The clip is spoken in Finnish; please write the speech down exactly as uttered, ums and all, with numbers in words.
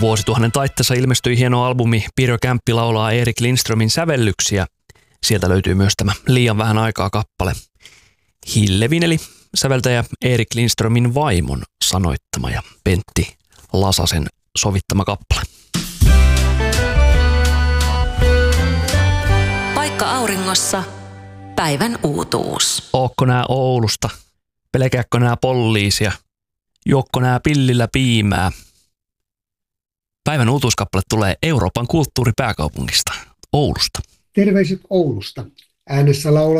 Vuosituhannen taitteessa ilmestyi hieno albumi Pirjo Kämppi laulaa Erik Lindströmin sävellyksiä. Sieltä löytyy myös tämä Liian vähän aikaa kappale. Hillevin eli säveltäjä Erik Lindströmin vaimon sanoittama ja Pentti Lasasen sovittama kappale. Paikka auringossa. Päivän uutuus. Ookko nää Oulusta? Pelkääkö nää poliisia? Juokko nää pillillä piimää? Päivän uutuuskappale tulee Euroopan kulttuuripääkaupungista, Oulusta. Terveiset Oulusta. Äänessä laulaja